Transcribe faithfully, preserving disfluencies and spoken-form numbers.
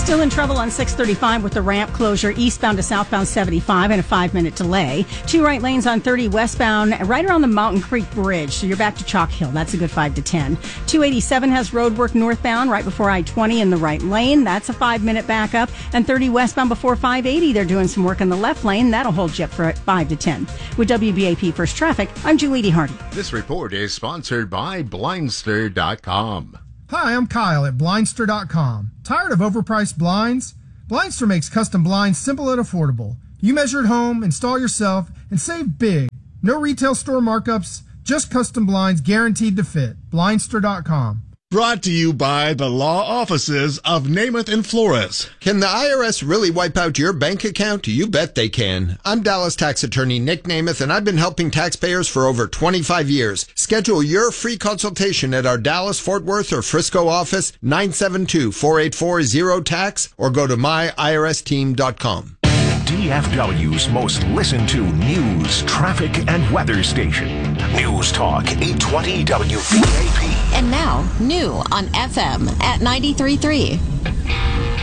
Still in trouble on six thirty-five with the ramp closure eastbound to southbound seventy-five and a five-minute delay. Two right lanes on thirty westbound right around the Mountain Creek Bridge, so you're back to Chalk Hill. That's a good five to ten. two eighty-seven has road work northbound right before I twenty in the right lane. That's a five-minute backup. And thirty westbound before five eighty, they're doing some work in the left lane. That'll hold you up for five to ten. With W B A P First Traffic, I'm Julie D. Hardy. This report is sponsored by Blindster dot com. Hi, I'm Kyle at Blindster dot com. Tired of overpriced blinds? Blindster makes custom blinds simple and affordable. You measure at home, install yourself, and save big. No retail store markups, just custom blinds guaranteed to fit. Blindster dot com. Brought to you by the law offices of Namath and Flores. Can the I R S really wipe out your bank account? You bet they can. I'm Dallas tax attorney Nick Namath, and I've been helping taxpayers for over twenty-five years. Schedule your free consultation at our Dallas, Fort Worth, or Frisco office, nine seven two, four eight four, zero tax, or go to my I R S team dot com. D F W's most listened to news, traffic, and weather station. News Talk eight twenty W B A P. And now, new on F M at ninety-three point three.